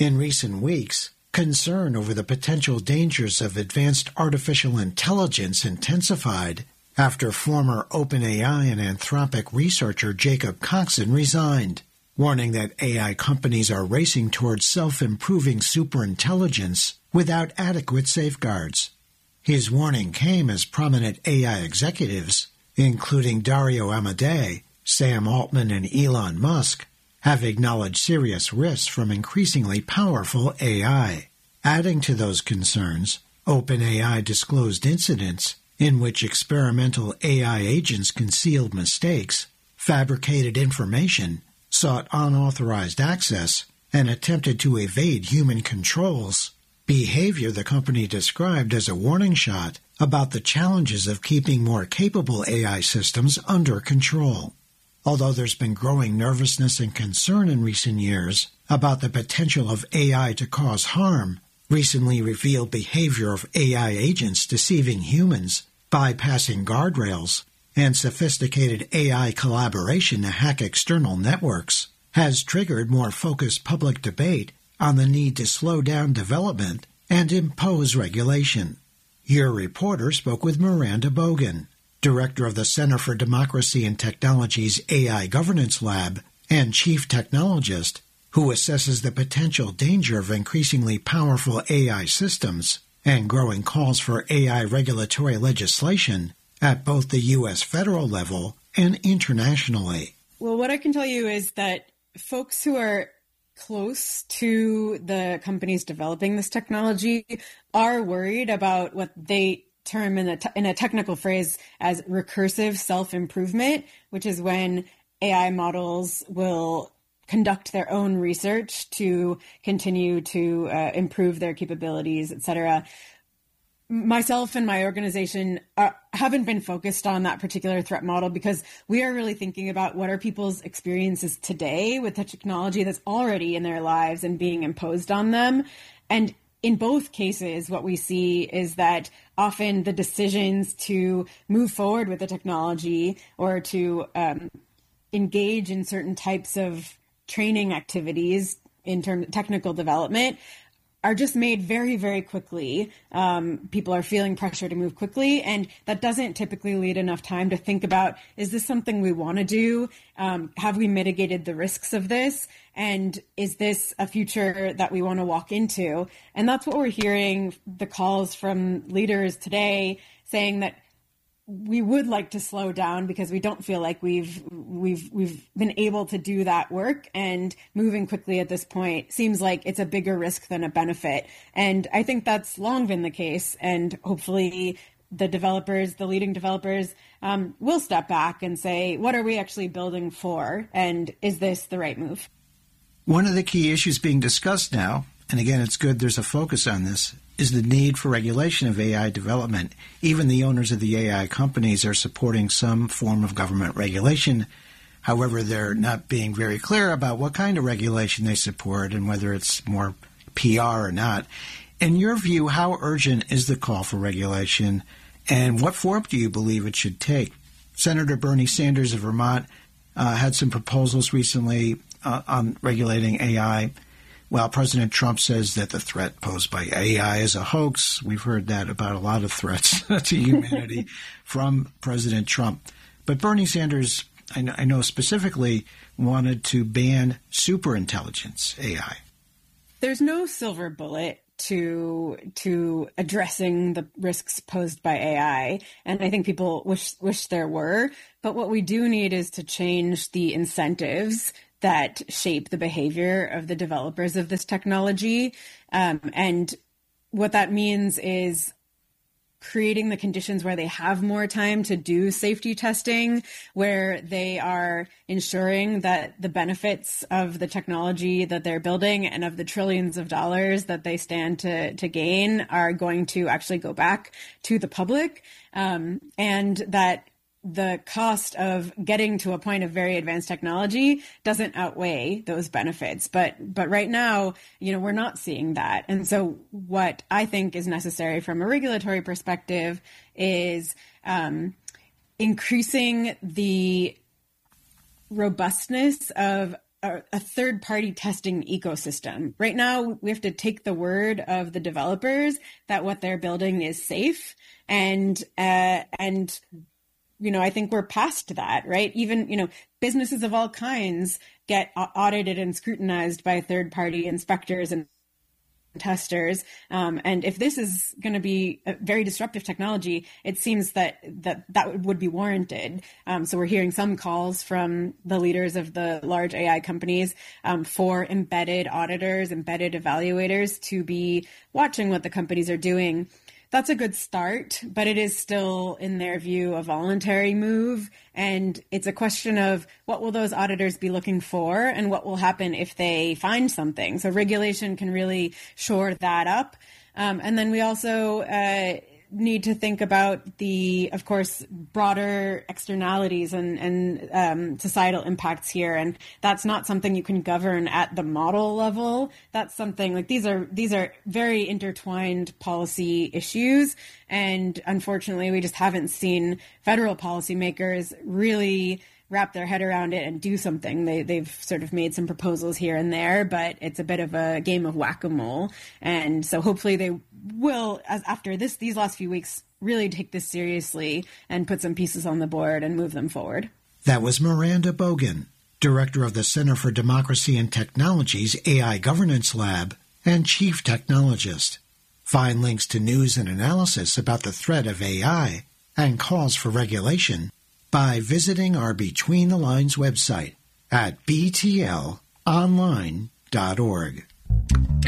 In recent weeks, concern over the potential dangers of advanced artificial intelligence intensified after former OpenAI and Anthropic researcher Jacob Coxon resigned, warning that AI companies are racing towards self-improving superintelligence without adequate safeguards. His warning came as prominent AI executives, including Dario Amodei, Sam Altman, and Elon Musk, have acknowledged serious risks from increasingly powerful AI. Adding to those concerns, OpenAI disclosed incidents in which experimental AI agents concealed mistakes, fabricated information, sought unauthorized access, and attempted to evade human controls, behavior the company described as a warning shot about the challenges of keeping more capable AI systems under control. Although there's been growing nervousness and concern in recent years about the potential of AI to cause harm, recently revealed behavior of AI agents deceiving humans, bypassing guardrails, and sophisticated AI collaboration to hack external networks has triggered more focused public debate on the need to slow down development and impose regulation. Your reporter spoke with Miranda Bogan, director of the Center for Democracy and Technology's AI Governance Lab and chief technologist, who assesses the potential danger of increasingly powerful AI systems and growing calls for AI regulatory legislation at both the U.S. federal level and internationally. Well, what I can tell you is that folks who are close to the companies developing this technology are worried about what they term in a technical phrase as recursive self-improvement, which is when AI models will conduct their own research to continue to improve their capabilities, et cetera. Myself and my organization haven't been focused on that particular threat model because we are really thinking about what are people's experiences today with the technology that's already in their lives and being imposed on them. And in both cases, what we see is that often the decisions to move forward with the technology or to engage in certain types of training activities in terms of technical development are just made very, very quickly. People are feeling pressure to move quickly, and that doesn't typically leave enough time to think about, is this something we want to do? Have we mitigated the risks of this? And is this a future that we want to walk into? And that's what we're hearing, the calls from leaders today saying that we would like to slow down because we don't feel like we've been able to do that work, and moving quickly at this point seems like it's a bigger risk than a benefit. And I think that's long been the case. And hopefully the developers, the leading developers, will step back and say, what are we actually building for? And is this the right move? One of the key issues being discussed now, and again, it's good there's a focus on this, is the need for regulation of AI development. Even the owners of the AI companies are supporting some form of government regulation. However, they're not being very clear about what kind of regulation they support and whether it's more PR or not. In your view, how urgent is the call for regulation, and what form do you believe it should take? Senator Bernie Sanders of Vermont had some proposals recently on regulating AI. Well, President Trump says that the threat posed by AI is a hoax. We've heard that about a lot of threats to humanity from President Trump. But Bernie Sanders, I know specifically, wanted to ban superintelligence AI. There's no silver bullet to addressing the risks posed by AI, and I think people wish there were. But what we do need is to change the incentives that shape the behavior of the developers of this technology. And what that means is creating the conditions where they have more time to do safety testing, where they are ensuring that the benefits of the technology that they're building and of the trillions of dollars that they stand to gain are going to actually go back to the public, and that the cost of getting to a point of very advanced technology doesn't outweigh those benefits. But right now, we're not seeing that. And so what I think is necessary from a regulatory perspective is increasing the robustness of a third-party testing ecosystem. Right now, we have to take the word of the developers that what they're building is safe, and I think we're past that, right? Even businesses of all kinds get audited and scrutinized by third-party inspectors and testers. And if this is going to be a very disruptive technology, it seems that would be warranted. So we're hearing some calls from the leaders of the large AI companies for embedded auditors, embedded evaluators to be watching what the companies are doing. That's a good start, but it is still, in their view, a voluntary move. And it's a question of what will those auditors be looking for and what will happen if they find something. So regulation can really shore that up. And then we also need to think about the, of course, broader externalities and societal impacts here. And that's not something you can govern at the model level. That's something like these are very intertwined policy issues. And unfortunately, we just haven't seen federal policymakers really wrap their head around it and do something. They've sort of made some proposals here and there, but it's a bit of a game of whack-a-mole. And so hopefully they will, after these last few weeks, really take this seriously and put some pieces on the board and move them forward. That was Miranda Bogan, Director of the Center for Democracy and Technology's AI Governance Lab and Chief Technologist. Find links to news and analysis about the threat of AI and calls for regulation by visiting our Between the Lines website at btlonline.org.